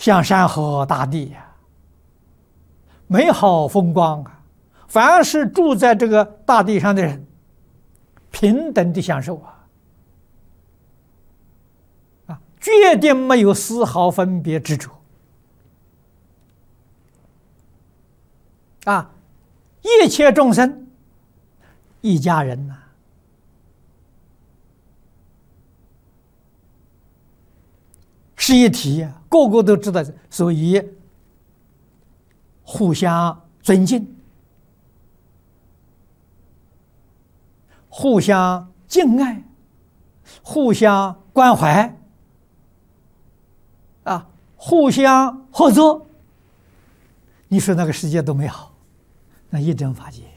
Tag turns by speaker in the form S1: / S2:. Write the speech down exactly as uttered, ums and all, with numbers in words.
S1: 像山河大地呀、美好风光啊！凡是住在这个大地上的人，平等的享受啊！啊，决定没有丝毫分别执着啊！一切众生一家人呐、啊，是一体呀、啊，个个都知道，所以互相尊敬，互相敬爱，互相关怀，啊，互相合作。你说那个世界多美好，那一真法界。